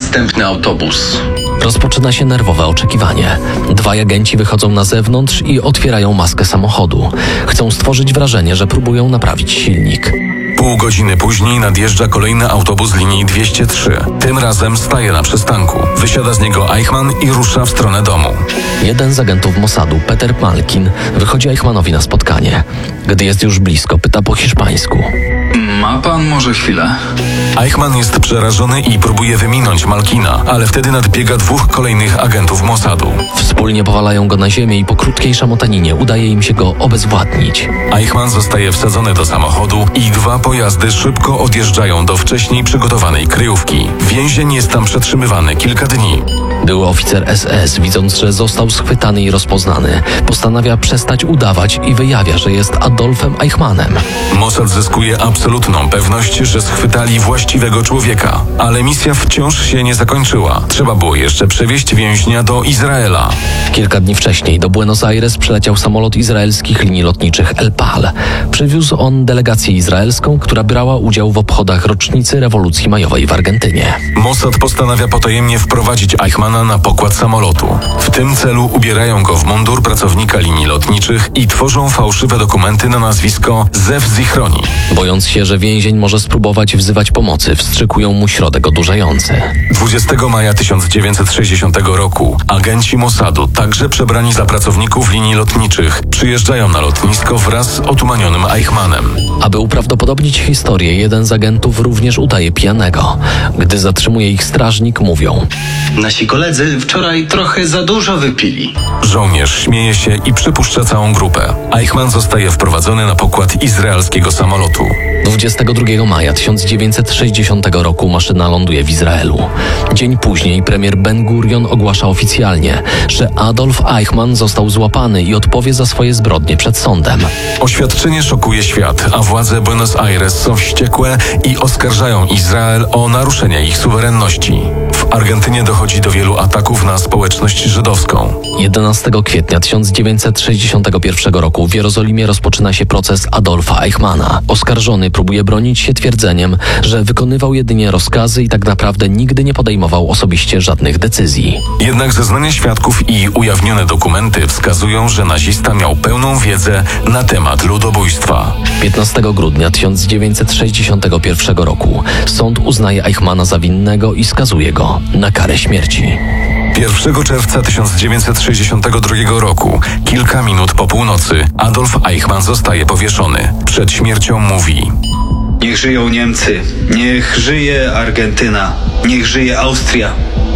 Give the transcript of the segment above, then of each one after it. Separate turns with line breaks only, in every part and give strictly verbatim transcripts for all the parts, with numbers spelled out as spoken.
następny autobus.
Rozpoczyna się nerwowe oczekiwanie. Dwaj agenci wychodzą na zewnątrz i otwierają maskę samochodu. Chcą stworzyć wrażenie, że próbują naprawić silnik.
Pół godziny później nadjeżdża kolejny autobus linii dwieście trzy. Tym razem staje na przystanku. Wysiada z niego Eichmann i rusza w stronę domu.
Jeden z agentów Mossadu, Peter Malkin, wychodzi Eichmannowi na spotkanie. Gdy jest już blisko, pyta po hiszpańsku.
Ma pan może chwilę?
Eichmann jest przerażony i próbuje wyminąć Malkina, ale wtedy nadbiega dwóch kolejnych agentów Mossadu.
Wspólnie powalają go na ziemię i po krótkiej szamotaninie udaje im się go obezwładnić.
Eichmann zostaje wsadzony do samochodu i dwa pojazdy szybko odjeżdżają do wcześniej przygotowanej kryjówki. Więzień jest tam przetrzymywany kilka dni.
Były oficer S S, widząc, że został schwytany i rozpoznany, postanawia przestać udawać i wyjawia, że jest Adolfem Eichmannem.
Mossad zyskuje absolutną pewność, że schwytali właściwego człowieka, ale misja wciąż się nie zakończyła. Trzeba było jeszcze przewieźć więźnia do Izraela.
Kilka dni wcześniej do Buenos Aires przyleciał samolot izraelskich linii lotniczych El Pal. Przywiózł on delegację izraelską, która brała udział w obchodach rocznicy rewolucji majowej w Argentynie.
Mossad postanawia potajemnie wprowadzić Eichmanna na pokład samolotu. W tym celu ubierają go w mundur pracownika linii lotniczych i tworzą fałszywe dokumenty na nazwisko Zew Zichroni.
Bojąc się, że więzień może spróbować wzywać pomocy, wstrzykują mu środek odurzający.
dwudziestego maja tysiąc dziewięćset sześćdziesiątego roku agenci Mossadu, także przebrani za pracowników linii lotniczych, przyjeżdżają na lotnisko wraz z otumanionym Eichmannem.
Aby uprawdopodobnić historię, jeden z agentów również udaje pijanego. Gdy zatrzymuje ich strażnik, mówią:
Nasi koledzy wczoraj trochę za dużo wypili.
Żołnierz śmieje się i przepuszcza całą grupę. Eichmann zostaje wprowadzony na pokład izraelskiego samolotu.
dwudziestego drugiego maja tysiąc dziewięćset sześćdziesiątego roku maszyna ląduje w Izraelu. Dzień później premier Ben Gurion ogłasza oficjalnie, że Adolf Eichmann został złapany i odpowie za swoje zbrodnie przed sądem.
Oświadczenie szokuje świat, a władze Buenos Aires są wściekłe i oskarżają Izrael o naruszenie ich suwerenności. W Argentynie dochodzi do wielu ataków na społeczność żydowską.
jedenastego kwietnia tysiąc dziewięćset sześćdziesiątego pierwszego roku w Jerozolimie rozpoczyna się proces Adolfa Eichmanna. Oskarżony próbuje bronić się twierdzeniem, że wykonywał jedynie rozkazy i tak naprawdę nigdy nie podejmował osobiście żadnych decyzji.
Jednak zeznania świadków i ujawnione dokumenty wskazują, że nazista miał pełną wiedzę na temat ludobójstwa.
piętnastego grudnia tysiąc dziewięćset sześćdziesiątego pierwszego roku sąd uznaje Eichmanna za winnego i skazuje go na karę śmierci.
pierwszego czerwca tysiąc dziewięćset sześćdziesiątego drugiego roku, kilka minut po północy, Adolf Eichmann zostaje powieszony. Przed śmiercią mówi:
Niech żyją Niemcy, niech żyje Argentyna, niech żyje Austria.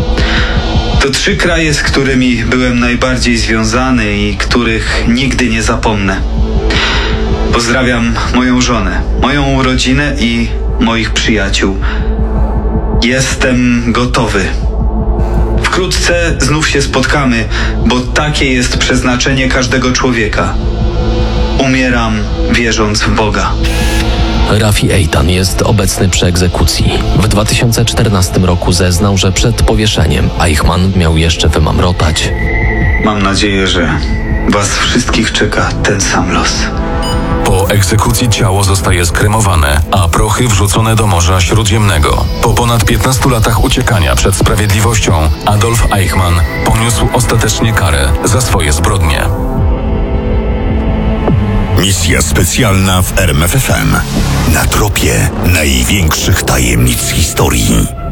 To trzy kraje, z którymi byłem najbardziej związany i których nigdy nie zapomnę. Pozdrawiam moją żonę, moją rodzinę i moich przyjaciół. Jestem gotowy. Wkrótce znów się spotkamy, bo takie jest przeznaczenie każdego człowieka. Umieram, wierząc w Boga.
Rafi Eitan jest obecny przy egzekucji. W dwa tysiące czternastym roku zeznał, że przed powieszeniem Eichmann miał jeszcze wymamrotać:
Mam nadzieję, że was wszystkich czeka ten sam los.
Po egzekucji ciało zostaje skremowane, a prochy wrzucone do Morza Śródziemnego. Po ponad piętnastu latach uciekania przed sprawiedliwością Adolf Eichmann poniósł ostatecznie karę za swoje zbrodnie.
Misja specjalna w R M F F M. Na tropie największych tajemnic historii.